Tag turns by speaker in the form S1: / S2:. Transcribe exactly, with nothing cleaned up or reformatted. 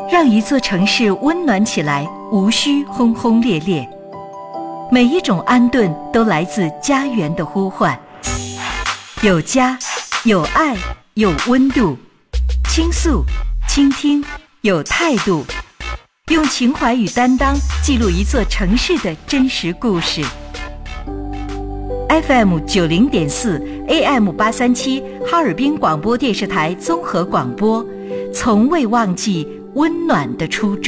S1: 让一座城市温暖起来，无需轰轰烈烈。每一种安顿都来自家园的呼唤。有家，有爱，有温度。倾诉，倾听，有态度。用情怀与担当记录一座城市的真实故事。F M 九零点四 A M 八三七哈尔滨广播电视台综合广播，从未忘记温暖的初衷。